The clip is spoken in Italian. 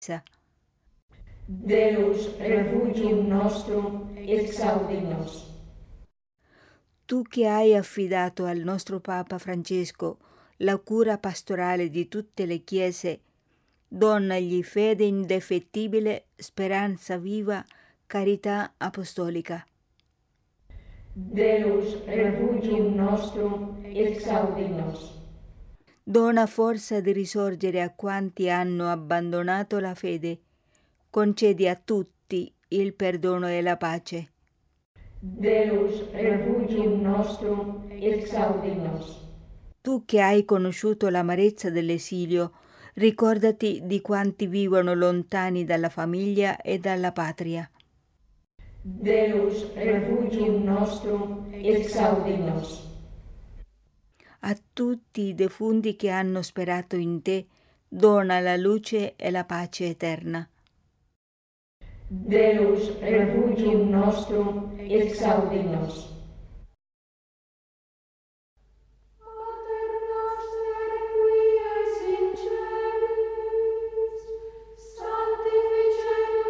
Deus refugium nostrum, exaudi nos. Tu che hai affidato al nostro Papa Francesco la cura pastorale di tutte le chiese, donagli fede indefettibile, speranza viva, carità apostolica. Deus refugium nostrum, exaudi nos. Dona forza di risorgere a quanti hanno abbandonato la fede. Concedi a tutti il perdono e la pace. Deus refugium nostrum, exaudi nos. Tu che hai conosciuto l'amarezza dell'esilio, ricordati di quanti vivono lontani dalla famiglia e dalla patria. Deus refugium nostrum, exaudi nos. A tutti i defunti che hanno sperato in te, dona la luce e la pace eterna. Deus refugium nostrum, exaudi nos.